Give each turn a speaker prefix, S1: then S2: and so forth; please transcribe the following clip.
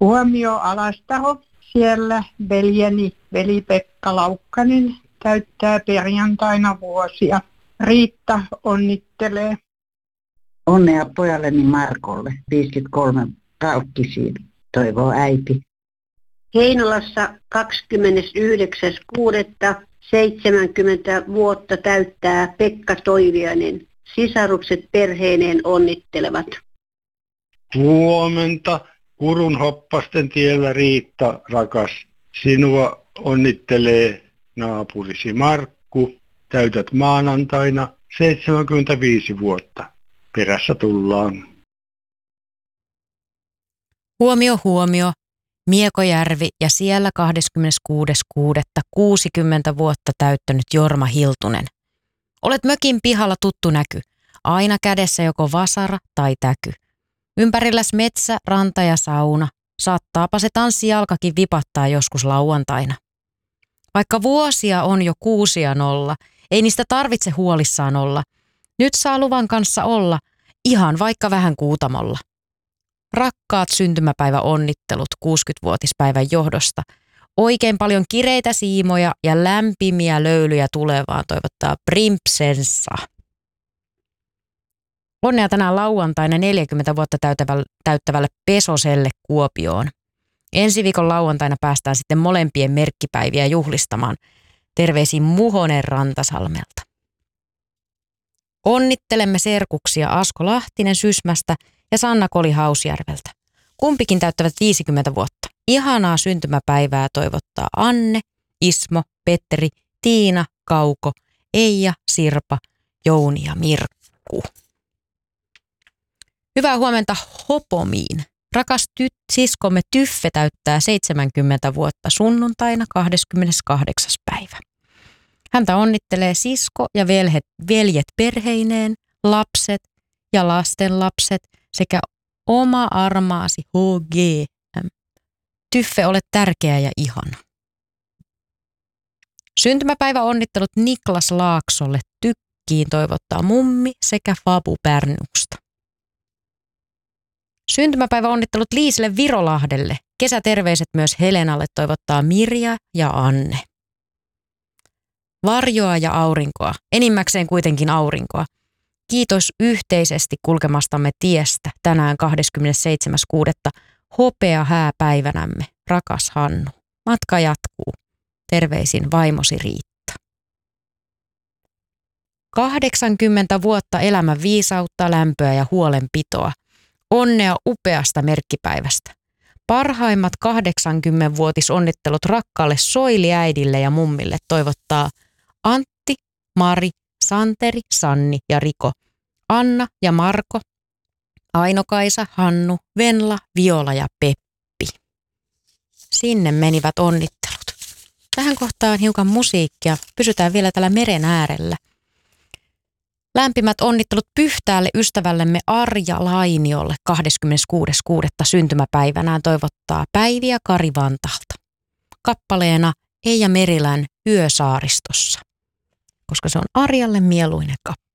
S1: Huomio Alastaho. Siellä veljeni veli-Pekka Laukkanen täyttää perjantaina vuosia. Riitta onnittelee.
S2: Onnea pojalleni Markolle, 53 palkkisiin, toivoo äiti.
S3: Heinolassa 29.6.70 vuotta täyttää Pekka Toiviainen. Sisarukset perheineen onnittelevat.
S4: Huomenta, Kurun Hoppasten tiellä Riitta, rakas. Sinua onnittelee naapurisi Markku. Täytät maanantaina 75 vuotta. Perässä tullaan.
S5: Huomio. Miekojärvi ja siellä 26.6. vuotta täyttänyt Jorma Hiltunen. Olet mökin pihalla tuttu näky. Aina kädessä joko vasara tai täky. Ympärilläs metsä, ranta ja sauna. Saattaapa se tanssijalkakin vipattaa joskus lauantaina. Vaikka vuosia on jo 6 ja 0, ei niistä tarvitse huolissaan olla. Nyt saa luvan kanssa olla, ihan vaikka vähän Kuutamolla. Rakkaat syntymäpäiväonnittelut 60-vuotispäivän johdosta. Oikein paljon kireitä siimoja ja lämpimiä löylyjä tulevaan toivottaa Primpsensa. Onnea tänään lauantaina 40 vuotta täyttävälle Pesoselle Kuopioon. Ensi viikon lauantaina päästään sitten molempien merkkipäiviä juhlistamaan. Terveisiin Muhonen Rantasalmelta. Onnittelemme serkuksia Asko Lahtinen Sysmästä ja Sanna Koli Hausjärveltä. Kumpikin täyttävät 50 vuotta. Ihanaa syntymäpäivää toivottaa Anne, Ismo, Petteri, Tiina, Kauko, Eija, Sirpa, Jouni ja Mirkku. Hyvää huomenta Hopomiin. Rakas siskomme Tyffe täyttää 70 vuotta sunnuntaina 28. päivä. Häntä onnittelee sisko ja veljet perheineen, lapset ja lastenlapset sekä oma armaasi HGM. Tyffe, olet tärkeä ja ihana. Syntymäpäivä onnittelut Niklas Laaksolle Tykkiin toivottaa mummi sekä Fabu Pärnusta. Syntymäpäivä onnittelut Liisille Virolahdelle. Kesäterveiset myös Helenalle toivottaa Mirja ja Anne. Varjoa ja aurinkoa, enimmäkseen kuitenkin aurinkoa. Kiitos yhteisesti kulkemastamme tiestä tänään 27.6. hopea hääpäivänämme, rakas Hannu. Matka jatkuu. Terveisin vaimosi Riitta. 80 vuotta elämän viisautta, lämpöä ja huolenpitoa. Onnea upeasta merkkipäivästä. Parhaimmat 80-vuotisonnittelut rakkaalle soiliäidille ja mummille toivottaa Antti, Mari, Santeri, Sanni ja Riko, Anna ja Marko, Aino-Kaisa, Hannu, Venla, Viola ja Peppi. Sinne menivät onnittelut. Tähän kohtaan hiukan musiikkia. Pysytään vielä täällä meren äärellä. Lämpimät onnittelut Pyhtäälle ystävällemme Arja Lainiolle 26.6. syntymäpäivänään toivottaa Päivi ja Kari Vantalta. Kappaleena Eija Merilän Yö saaristossa, koska se on Arjalle mieluinen kappale.